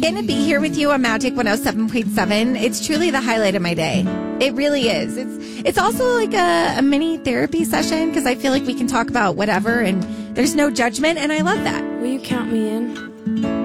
going to be here with you on Magic 107.7. It's truly the highlight of my day. It really is. It's also like a mini therapy session because I feel like we can talk about whatever and there's no judgment, and I love that. Will you count me in?